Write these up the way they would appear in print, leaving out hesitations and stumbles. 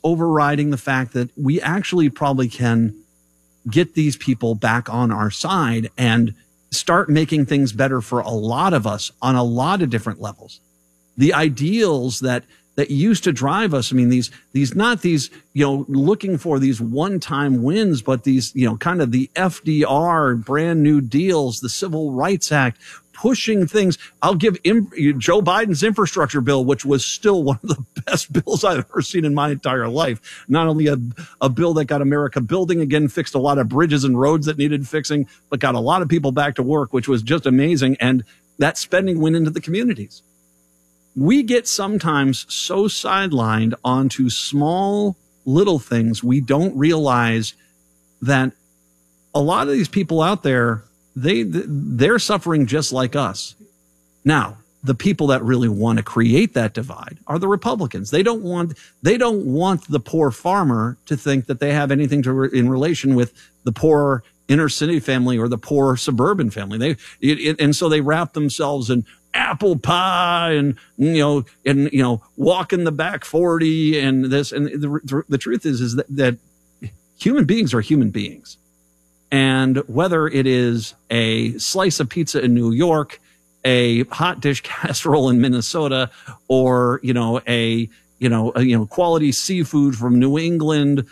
overriding the fact that we actually probably can get these people back on our side and start making things better for a lot of us on a lot of different levels. The ideals that used to drive us. I mean, these, not these, looking for these one-time wins, but these, kind of the FDR brand new deals, the Civil Rights Act, pushing things. I'll give Joe Biden's infrastructure bill, which was still one of the best bills I've ever seen in my entire life. Not only a bill that got America building again, fixed a lot of bridges and roads that needed fixing, but got a lot of people back to work, which was just amazing. And that spending went into the communities. We get sometimes so sidelined onto small little things, we don't realize that a lot of these people out there, they're suffering just like us. Now, the people that really want to create that divide are the Republicans. They don't want the poor farmer to think that they have anything in relation with the poor inner city family or the poor suburban family. And so they wrap themselves in apple pie and walking the back 40 and this. And the truth is that human beings are human beings. And whether it is a slice of pizza in New York, a hot dish casserole in Minnesota, or a quality seafood from New England,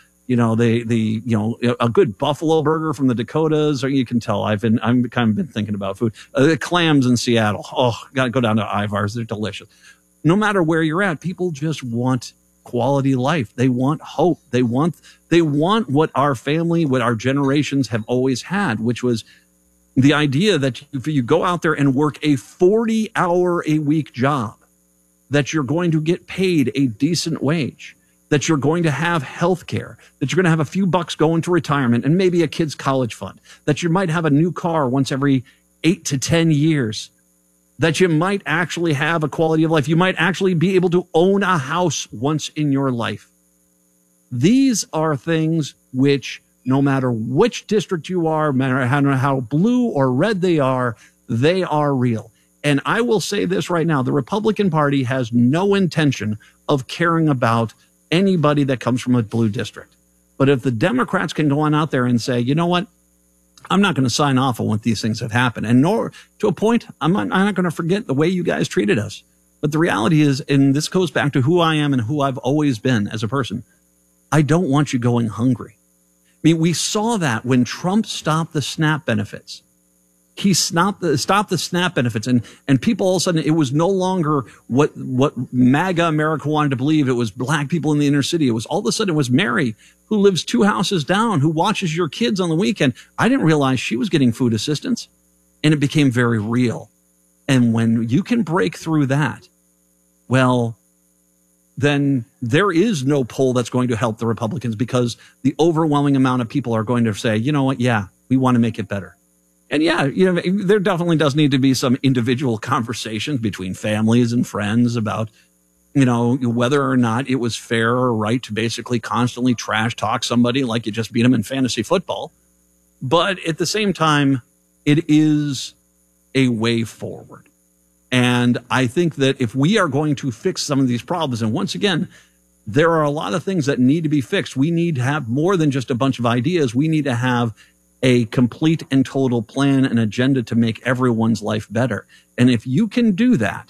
a good buffalo burger from the Dakotas, or you can tell I've kind of been thinking about food. The clams in Seattle, got to go down to Ivar's, they're delicious. No matter where you're at, people just want quality life. They want hope. They want what our family, what our generations have always had, which was the idea that if you go out there and work a 40-hour-a-week job, that you're going to get paid a decent wage, that you're going to have health care, that you're going to have a few bucks going to retirement and maybe a kid's college fund, that you might have a new car once every 8 to 10 years, that you might actually have a quality of life. You might actually be able to own a house once in your life. These are things which, no matter which district you are, no matter how blue or red they are real. And I will say this right now, the Republican Party has no intention of caring about anybody that comes from a blue district. But if the Democrats can go on out there and say, you know what, I'm not going to sign off on what these things have happened. And nor, to a point, I'm not going to forget the way you guys treated us. But the reality is, and this goes back to who I am and who I've always been as a person, I don't want you going hungry. I mean, we saw that when Trump stopped the SNAP benefits. He stopped the SNAP benefits, and people all of a sudden, it was no longer what MAGA America wanted to believe. It was black people in the inner city. It was all of a sudden, it was Mary, who lives 2 houses down, who watches your kids on the weekend. I didn't realize she was getting food assistance, and it became very real. And when you can break through that, well, then there is no poll that's going to help the Republicans, because the overwhelming amount of people are going to say, you know what? Yeah, we want to make it better. And yeah, there definitely does need to be some individual conversations between families and friends about, whether or not it was fair or right to basically constantly trash talk somebody like you just beat them in fantasy football. But at the same time, it is a way forward. And I think that if we are going to fix some of these problems, and once again, there are a lot of things that need to be fixed. We need to have more than just a bunch of ideas. We need to have a complete and total plan and agenda to make everyone's life better. And if you can do that,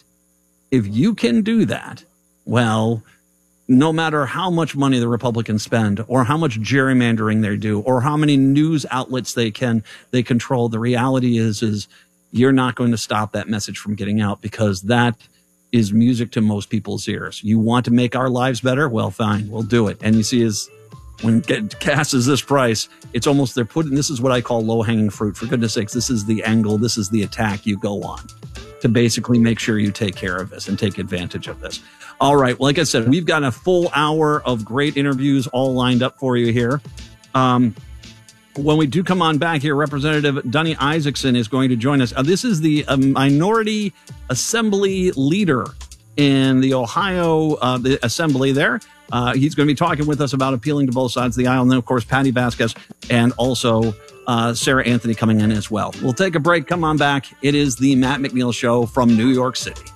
well, no matter how much money the Republicans spend or how much gerrymandering they do or how many news outlets they control, the reality is you're not going to stop that message from getting out, because that is music to most people's ears. You want to make our lives better? Well, fine, we'll do it. And you see, when gas is this price, it's almost this is what I call low-hanging fruit. For goodness sakes, this is the angle, this is the attack you go on to basically make sure you take care of this and take advantage of this. All right, like I said, we've got a full hour of great interviews all lined up for you here. When we do come on back here, Representative Dunny Isaacson is going to join us. This is the minority assembly leader in the Ohio the assembly there. He's going to be talking with us about appealing to both sides of the aisle. And then, of course, Patty Vasquez and also Sarah Anthony coming in as well. We'll take a break. Come on back. It is the Matt McNeil Show from New York City.